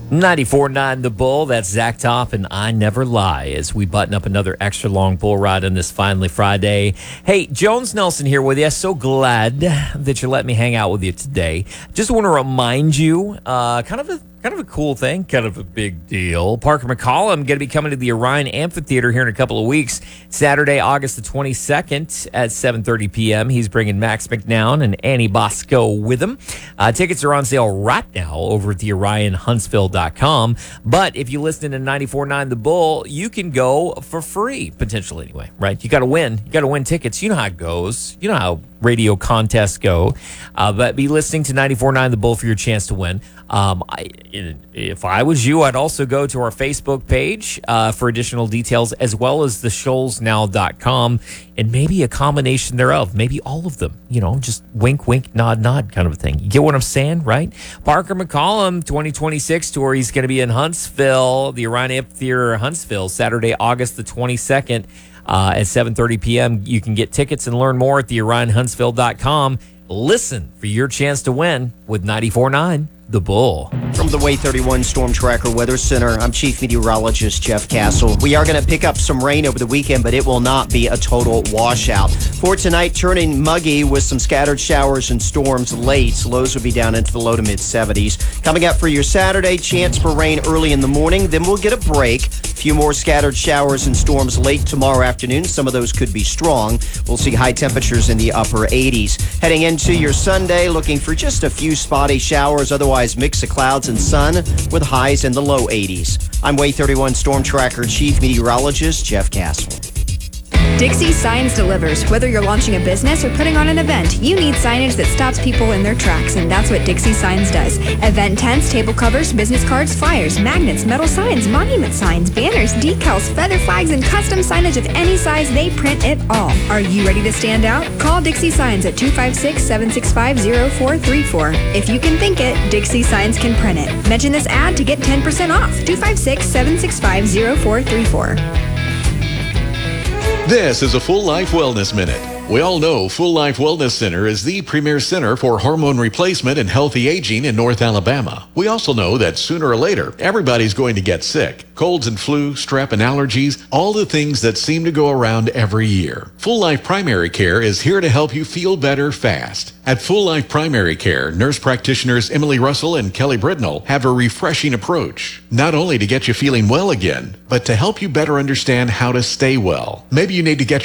94.9 The Bull, that's Zach Top and I Never Lie as we button up another extra long bull ride on this Finally Friday. Hey, Jones Nelson here with you. So glad that you let me hang out with you today. Just want to remind you, kind of a cool thing, kind of a big deal. Parker McCollum going to be coming to the Orion Amphitheater here in a couple of weeks. Saturday, August the 22nd at 7:30 p.m. He's bringing Max McNown and Annie Bosco with him. Tickets are on sale right now over at the OrionHuntsville.com. But if you listen to 94.9 The Bull, you can go for free, potentially anyway, right? You got to win. You got to win tickets. You know how it goes. You know how radio contests go. But be listening to 94.9 The Bull for your chance to win. If I was you, I'd also go to our Facebook page for additional details, as well as the ShoalsNow.com, and maybe a combination thereof, maybe all of them, just wink, wink, nod, nod kind of a thing. You get what I'm saying, right? Parker McCollum 2026 tour. He's going to be in Huntsville, the Orion Amphitheater, Huntsville, Saturday, August the 22nd at 7:30 p.m. You can get tickets and learn more at the OrionHuntsville.com. Listen for your chance to win with 94.9 The Bull. From the Way 31 Storm Tracker Weather Center, I'm Chief Meteorologist Jeff Castle. We are going to pick up some rain over the weekend, but it will not be a total washout. For tonight, turning muggy with some scattered showers and storms late. Lows will be down into the low to mid 70s. Coming up for your Saturday, chance for rain early in the morning. Then we'll get a break. A few more scattered showers and storms late tomorrow afternoon. Some of those could be strong. We'll see high temperatures in the upper 80s. Heading into your Sunday, looking for just a few spotty showers. Otherwise, mix of clouds and sun with highs in the low 80s. I'm Way 31 Storm Tracker Chief Meteorologist Jeff Castle. Dixie Signs delivers. Whether you're launching a business or putting on an event, you need signage that stops people in their tracks, and that's what Dixie Signs does. Event tents, table covers, business cards, flyers, magnets, metal signs, monument signs, banners, decals, feather flags, and custom signage of any size. They print it all. Are you ready to stand out? Call Dixie Signs at 256-765-0434. If you can think it, Dixie Signs can print it. Mention this ad to get 10% off. 256-765-0434. This is a Full Life Wellness Minute. We all know Full Life Wellness Center is the premier center for hormone replacement and healthy aging in North Alabama. We also know that sooner or later, everybody's going to get sick. Colds and flu, strep and allergies, all the things that seem to go around every year. Full Life Primary Care is here to help you feel better fast. At Full Life Primary Care, nurse practitioners Emily Russell and Kelly Britnell have a refreshing approach, not only to get you feeling well again, but to help you better understand how to stay well. Maybe you need to get